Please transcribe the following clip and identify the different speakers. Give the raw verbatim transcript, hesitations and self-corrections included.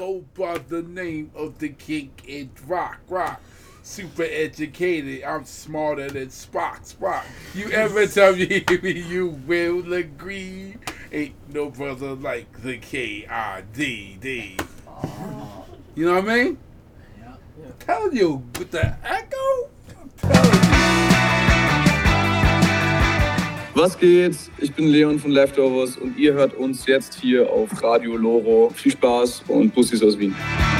Speaker 1: go by the name of the king in rock, rock. Super educated, I'm smarter than Spock, Spock. You ever tell me you will agree? Ain't no brother like the K I D D. You know what I mean?
Speaker 2: Yeah.
Speaker 1: I'm telling you, with the echo, I'm telling you.
Speaker 3: Was geht? Ich bin Leon von Leftovers und ihr hört uns jetzt hier auf Radio Loro. Viel Spaß und Bussis aus Wien.